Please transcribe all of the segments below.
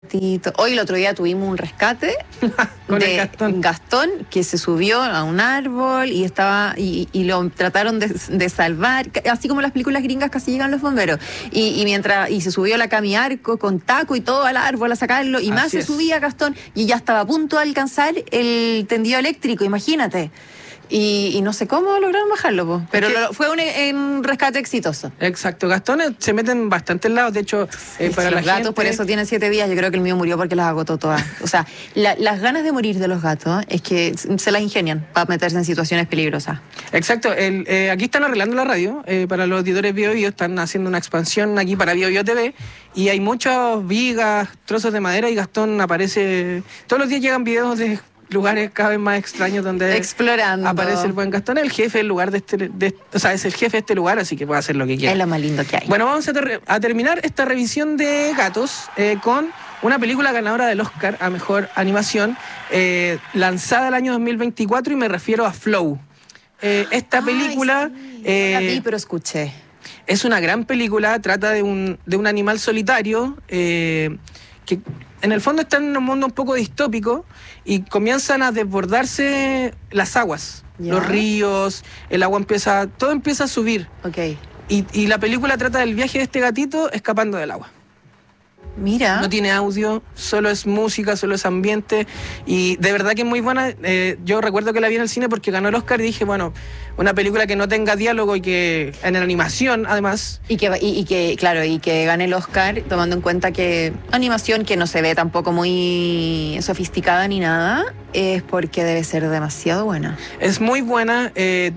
Hoy el otro día tuvimos un rescate Con el de Gastón que se subió a un árbol y estaba y lo trataron de salvar, así como las películas gringas casi llegan los bomberos. Y se subió la Cami Arco con taco y todo al árbol a sacarlo y más se subía Gastón y ya estaba a punto de alcanzar el tendido eléctrico, imagínate. Y no sé cómo lograron bajarlo, pero fue un rescate exitoso. Exacto, Gastones se meten en bastantes lados, de hecho, para los la gatos gente... por eso tienen 7 vidas, yo creo que el mío murió porque las agotó todas. O sea, las ganas de morir de los gatos es que se las ingenian para meterse en situaciones peligrosas. Exacto, aquí están arreglando la radio, para los auditores Bio Bio, están haciendo una expansión aquí para Bio Bio TV, y hay muchas vigas, trozos de madera, y Gastón aparece... Todos los días llegan videos de lugares cada vez más extraños donde explorando aparece el buen Gastón, el jefe del lugar es el jefe de este lugar, así que puede hacer lo que quiera. Es lo más lindo que hay. Bueno, vamos a terminar esta revisión de gatos con una película ganadora del Oscar a Mejor Animación, lanzada el año 2024, y me refiero a Flow. Esta película... Sí. No la vi, pero escuché. Es una gran película, trata de un animal solitario que en el fondo está en un mundo un poco distópico y comienzan a desbordarse las aguas, los ríos, el agua todo empieza a subir. Okay. Y la película trata del viaje de este gatito escapando del agua. Mira. No tiene audio, solo es música, solo es ambiente, y de verdad que es muy buena. Yo recuerdo que la vi en el cine porque ganó el Oscar y dije, bueno, una película que no tenga diálogo y que en la animación además... Y que gane el Oscar tomando en cuenta que animación que no se ve tampoco muy sofisticada ni nada, es porque debe ser demasiado buena. Es muy buena,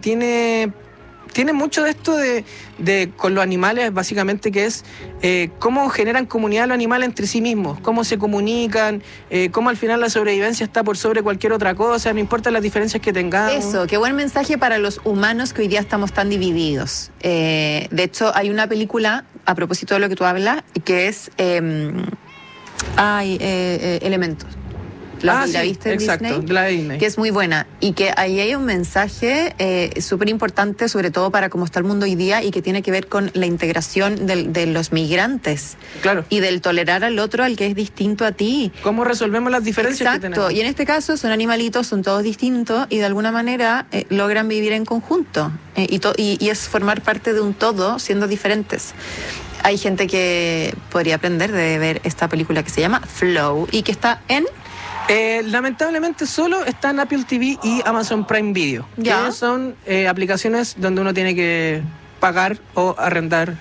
tiene mucho de esto de con los animales, básicamente, que es cómo generan comunidad los animales entre sí mismos, cómo se comunican, cómo al final la sobrevivencia está por sobre cualquier otra cosa, no importa las diferencias que tengamos. Eso, qué buen mensaje para los humanos que hoy día estamos tan divididos. De hecho, hay una película, a propósito de lo que tú hablas, que es Elementos. La viste en exacto, Disney, la de Disney, que es muy buena y que ahí hay un mensaje súper importante, sobre todo para cómo está el mundo hoy día, y que tiene que ver con la integración de los migrantes. Claro. Y del tolerar al otro, al que es distinto a ti. ¿Cómo resolvemos las diferencias que tenemos? Y en este caso son animalitos, son todos distintos y de alguna manera logran vivir en conjunto y es formar parte de un todo siendo diferentes. Hay gente que podría aprender de ver esta película que se llama Flow y que está en... lamentablemente solo está en Apple TV y Amazon Prime Video, que son aplicaciones donde uno tiene que pagar o arrendar.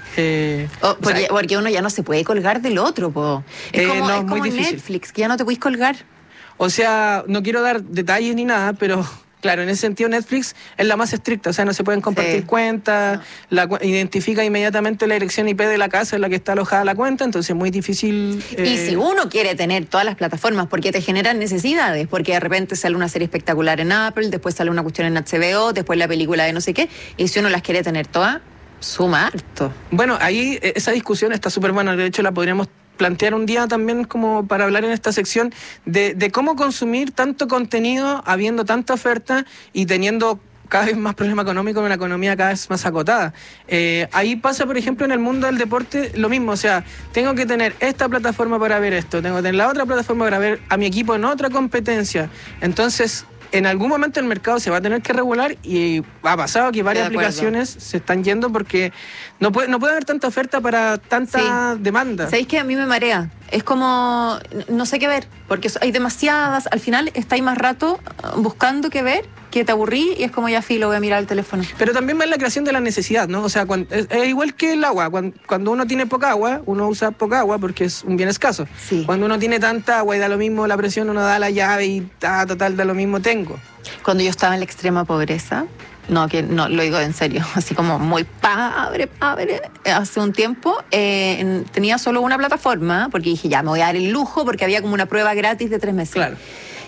Porque uno ya no se puede colgar del otro, po. Es como Netflix, que ya no te puedes colgar. O sea, no quiero dar detalles ni nada, pero... Claro, en ese sentido Netflix es la más estricta, o sea, no se pueden compartir cuentas, identifica inmediatamente la dirección IP de la casa en la que está alojada la cuenta, entonces es muy difícil... Y si uno quiere tener todas las plataformas, porque te generan necesidades, porque de repente sale una serie espectacular en Apple, después sale una cuestión en HBO, después la película de no sé qué, y si uno las quiere tener todas, suma harto. Bueno, ahí esa discusión está súper buena, de hecho la podríamos plantear un día también como para hablar en esta sección de cómo consumir tanto contenido habiendo tanta oferta y teniendo cada vez más problema económico en una economía cada vez más acotada. Ahí pasa, por ejemplo, en el mundo del deporte lo mismo, o sea, tengo que tener esta plataforma para ver esto, tengo que tener la otra plataforma para ver a mi equipo en otra competencia, entonces... En algún momento el mercado se va a tener que regular y ha pasado que varias aplicaciones se están yendo porque no puede haber tanta oferta para tanta demanda. ¿Sabéis que a mí me marea? Es como, no sé qué ver, porque hay demasiadas, al final estáis más rato buscando qué ver, que te aburrí y es como ya filo, voy a mirar el teléfono. Pero también va en la creación de la necesidad, ¿no? O sea, es igual que el agua, cuando uno tiene poca agua, uno usa poca agua porque es un bien escaso. Sí. Cuando uno tiene tanta agua y da lo mismo la presión, uno da la llave y total da lo mismo tengo. Cuando yo estaba en la extrema pobreza, no lo digo en serio, así como muy pobre, hace un tiempo tenía solo una plataforma, porque dije ya me voy a dar el lujo, porque había como una prueba gratis de 3 meses. Claro.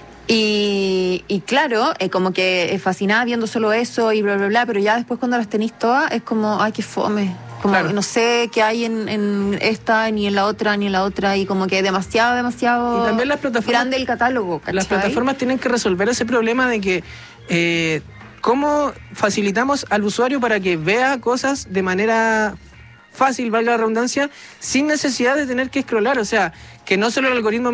Y claro, como que fascinaba viendo solo eso y bla, bla, bla, pero ya después cuando las tenéis todas es como, ay, qué fome. Como claro. No sé qué hay en esta, ni en la otra, y como que demasiado y también las plataformas, grande el catálogo, ¿cachai? Las plataformas tienen que resolver ese problema de que cómo facilitamos al usuario para que vea cosas de manera fácil, valga la redundancia, sin necesidad de tener que scrollar. O sea, que no solo el algoritmo